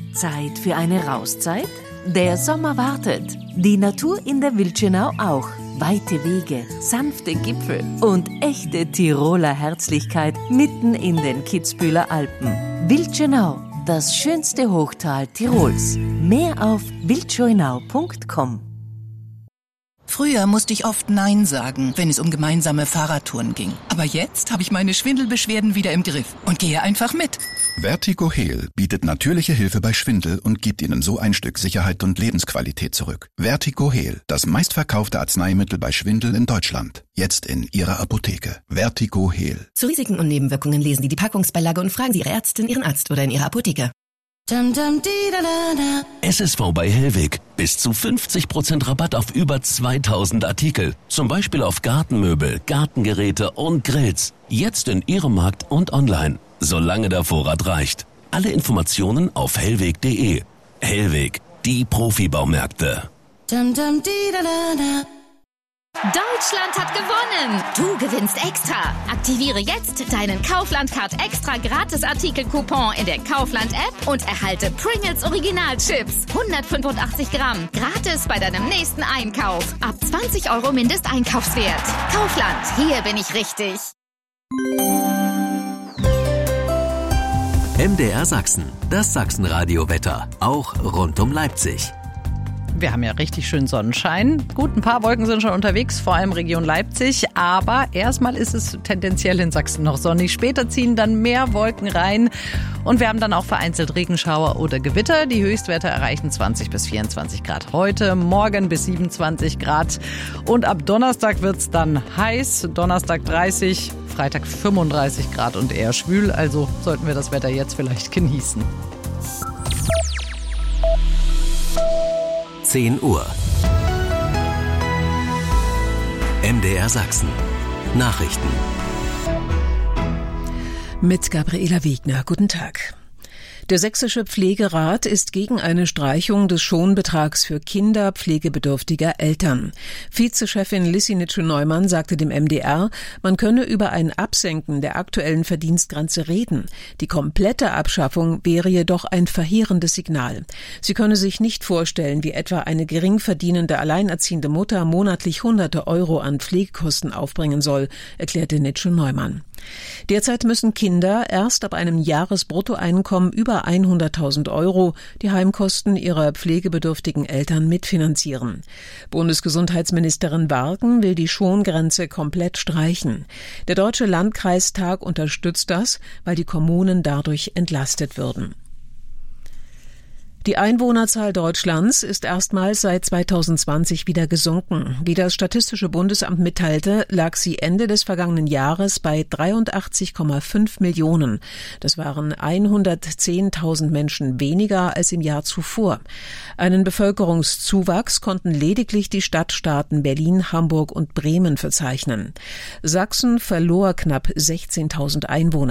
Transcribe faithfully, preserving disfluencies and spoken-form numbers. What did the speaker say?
Zeit für eine Rauszeit? Der Sommer wartet. Die Natur in der Wildschönau auch. Weite Wege, sanfte Gipfel und echte Tiroler Herzlichkeit mitten in den Kitzbüheler Alpen. Wildschönau, das schönste Hochtal Tirols. Mehr auf wildschönau punkt com. Früher musste ich oft Nein sagen, wenn es um gemeinsame Fahrradtouren ging. Aber jetzt habe ich meine Schwindelbeschwerden wieder im Griff und gehe einfach mit. Vertigo Heal bietet natürliche Hilfe bei Schwindel und gibt Ihnen so ein Stück Sicherheit und Lebensqualität zurück. Vertigo Heal, das meistverkaufte Arzneimittel bei Schwindel in Deutschland. Jetzt in Ihrer Apotheke. Vertigo Heal. Zu Risiken und Nebenwirkungen lesen Sie die Packungsbeilage und fragen Sie Ihre Ärztin, Ihren Arzt oder in Ihrer Apotheke. S S V bei Hellweg. Bis zu fünfzig Prozent Rabatt auf über zweitausend Artikel. Zum Beispiel auf Gartenmöbel, Gartengeräte und Grills. Jetzt in Ihrem Markt und online. Solange der Vorrat reicht. Alle Informationen auf hellweg punkt de. Hellweg, die Profibaumärkte. Deutschland hat gewonnen! Du gewinnst extra! Aktiviere jetzt deinen Kaufland-Card extra Gratis-Artikel-Coupon in der Kaufland-App und erhalte Pringles Original-Chips. hundertfünfundachtzig Gramm. Gratis bei deinem nächsten Einkauf. Ab zwanzig Euro Mindesteinkaufswert. Kaufland, hier bin ich richtig. M D R Sachsen, das Sachsenradio-Wetter, auch rund um Leipzig. Wir haben ja richtig schön Sonnenschein. Gut, ein paar Wolken sind schon unterwegs, vor allem Region Leipzig. Aber erstmal ist es tendenziell in Sachsen noch sonnig. Später ziehen dann mehr Wolken rein. Und wir haben dann auch vereinzelt Regenschauer oder Gewitter. Die Höchstwerte erreichen zwanzig bis vierundzwanzig Grad heute, morgen bis siebenundzwanzig Grad. Und ab Donnerstag wird's dann heiß. Donnerstag dreißig, Freitag fünfunddreißig Grad und eher schwül. Also sollten wir das Wetter jetzt vielleicht genießen. zehn Uhr. M D R Sachsen. Nachrichten. Mit Gabriela Wegner. Guten Tag. Der Sächsische Pflegerat ist gegen eine Streichung des Schonbetrags für Kinder pflegebedürftiger Eltern. Vizechefin Lissi Nitsche-Neumann sagte dem M D R, man könne über ein Absenken der aktuellen Verdienstgrenze reden. Die komplette Abschaffung wäre jedoch ein verheerendes Signal. Sie könne sich nicht vorstellen, wie etwa eine gering verdienende alleinerziehende Mutter monatlich hunderte Euro an Pflegekosten aufbringen soll, erklärte Nitsche-Neumann. Derzeit müssen Kinder erst ab einem Jahresbruttoeinkommen über hunderttausend Euro die Heimkosten ihrer pflegebedürftigen Eltern mitfinanzieren. Bundesgesundheitsministerin Warken will die Schongrenze komplett streichen. Der Deutsche Landkreistag unterstützt das, weil die Kommunen dadurch entlastet würden. Die Einwohnerzahl Deutschlands ist erstmals seit zweitausendzwanzig wieder gesunken. Wie das Statistische Bundesamt mitteilte, lag sie Ende des vergangenen Jahres bei dreiundachtzig Komma fünf Millionen. Das waren hundertzehntausend Menschen weniger als im Jahr zuvor. Einen Bevölkerungszuwachs konnten lediglich die Stadtstaaten Berlin, Hamburg und Bremen verzeichnen. Sachsen verlor knapp sechzehntausend Einwohner.